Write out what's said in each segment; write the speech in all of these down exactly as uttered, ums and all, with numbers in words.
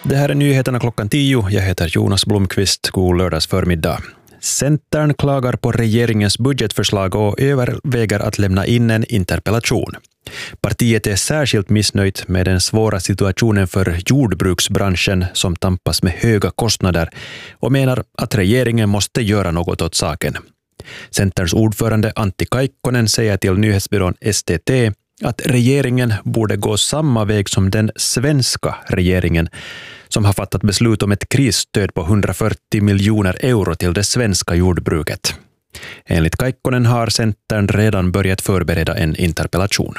Det här är nyheterna klockan tio. Jag heter Jonas Blomqvist. God lördags förmiddag. Centern klagar på regeringens budgetförslag och överväger att lämna in en interpellation. Partiet är särskilt missnöjt med den svåra situationen för jordbruksbranschen som tampas med höga kostnader och menar att regeringen måste göra något åt saken. Centerns ordförande Antti Kaikkonen säger till nyhetsbyrån S T T att regeringen borde gå samma väg som den svenska regeringen som har fattat beslut om ett krisstöd på hundrafyrtio miljoner euro till det svenska jordbruket. Enligt Kaikkonen har Centern redan börjat förbereda en interpellation.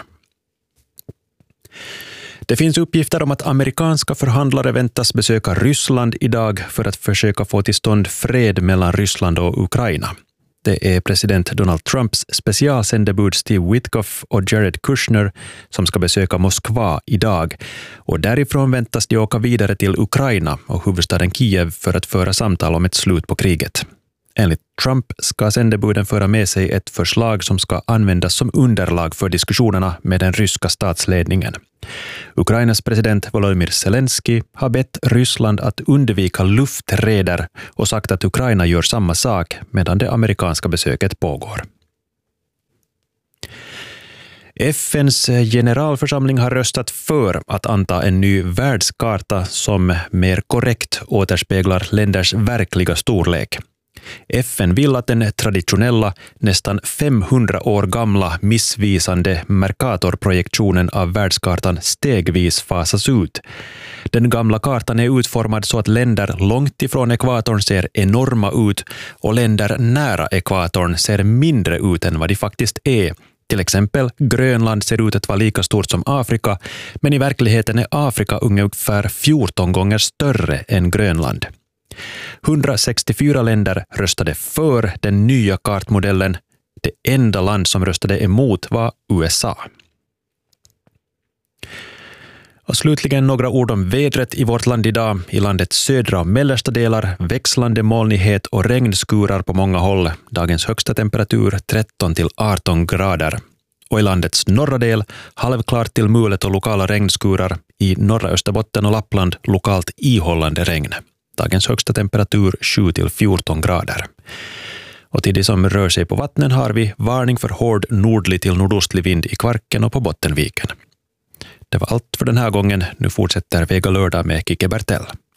Det finns uppgifter om att amerikanska förhandlare väntas besöka Ryssland idag för att försöka få till stånd fred mellan Ryssland och Ukraina. Det är president Donald Trumps specialsändebud Steve Witkoff och Jared Kushner som ska besöka Moskva idag, och därifrån väntas de åka vidare till Ukraina och huvudstaden Kiev för att föra samtal om ett slut på kriget. Enligt Trump ska sändebuden föra med sig ett förslag som ska användas som underlag för diskussionerna med den ryska statsledningen. Ukrainas president Volodymyr Zelensky har bett Ryssland att undvika luftraider och sagt att Ukraina gör samma sak medan det amerikanska besöket pågår. F N:s generalförsamling har röstat för att anta en ny världskarta som mer korrekt återspeglar länders verkliga storlek. F N vill att den traditionella, nästan femhundra år gamla missvisande Mercator-projektionen av världskartan stegvis fasas ut. Den gamla kartan är utformad så att länder långt ifrån ekvatorn ser enorma ut och länder nära ekvatorn ser mindre ut än vad de faktiskt är. Till exempel Grönland ser ut att vara lika stort som Afrika, men i verkligheten är Afrika ungefär fjorton gånger större än Grönland. hundrasextiofyra länder röstade för den nya kartmodellen. Det enda land som röstade emot var U S A. Och slutligen några ord om vädret i vårt land idag. I landets södra och mellersta delar växlande molnighet och regnskurar på många håll. Dagens högsta temperatur tretton till arton grader. Och i landets norra del halvklart till mulet och lokala regnskurar. I norra Österbotten och Lappland lokalt ihållande regn. Dagens högsta temperatur sju till fjorton grader. Och till de som rör sig på vattnen har vi varning för hård nordlig till nordostlig vind i Kvarken och på Bottenviken. Det var allt för den här gången. Nu fortsätter Vega lördag med Kike Bertell.